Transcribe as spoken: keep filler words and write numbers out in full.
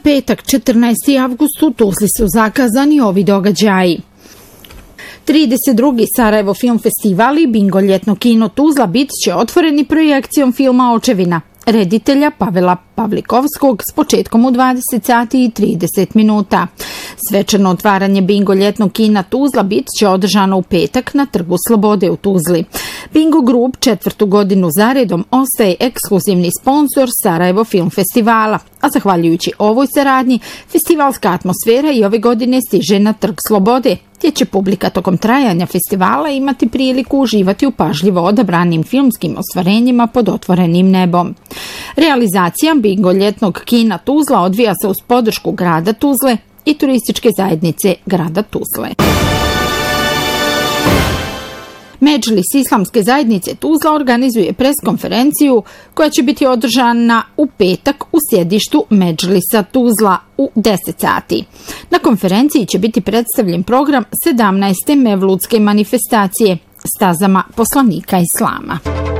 petak, četrnaesti avgust, u Tuzli su zakazani ovi događaji. trideset drugi Sarajevo film festival i bingo ljetno kino Tuzla bit će otvoreni projekcijom filma Očevina reditelja Pavela Pavlikovskog s početkom u dvadeset sati i trideset minuta. Svečano otvaranje bingo ljetnog kina Tuzla bit će održano u petak na Trgu Slobode u Tuzli. Bingo Group četvrtu godinu zaredom ostaje ekskluzivni sponsor Sarajevo film festivala, a zahvaljujući ovoj saradnji festivalska atmosfera i ove godine stiže na Trg Slobode, gdje će publika tokom trajanja festivala imati priliku uživati u pažljivo odabranim filmskim ostvarenjima pod otvorenim nebom. Realizacija bingo ljetnog kina Tuzla odvija se uz podršku grada Tuzle i turističke zajednice grada Tuzle. Medžlis Islamske zajednice Tuzla organizuje preskonferenciju koja će biti održana u petak u sjedištu Medžlisa Tuzla u deset sati. Na konferenciji će biti predstavljen program sedamnaeste mevludske manifestacije stazama poslanika Islama.